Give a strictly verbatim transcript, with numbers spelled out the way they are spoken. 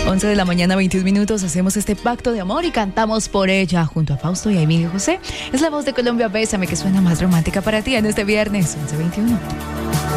once de la mañana, veintiún minutos, hacemos este pacto de amor y cantamos por ella junto a Fausto y a Emilio José. Es la voz de Colombia, Bésame, que suena más romántica para ti en este viernes, once veintiuno.